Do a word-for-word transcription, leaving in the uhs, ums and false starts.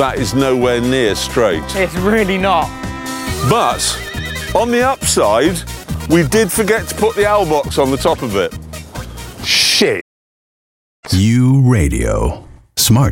that is nowhere near straight. It's really not. But on the upside, we did forget to put the owl box on the top of it. Shit. U Radio. Smart